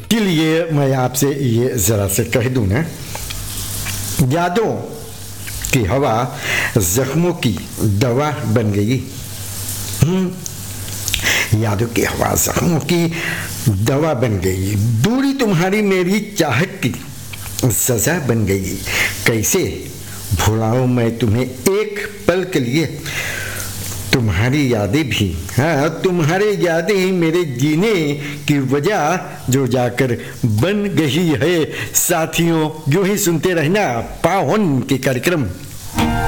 के लिए मैं आपसे ये ज़रा से कह दूं ना, यादों की हवा जख्मों की दवा बन गई। यादों की हवा जख्मों की दवा बन गई। दूरी तुम्हारी मेरी चाहत की सजा बन गई। कैसे भुलाऊं मैं तुम्हें एक पल के लिए। तुम्हारी यादें भी, हाँ तुम्हारे यादें ही मेरे जीने की वजह जो जाकर बन गई है। साथियों यूं ही सुनते रहना पावन के कार्यक्रम।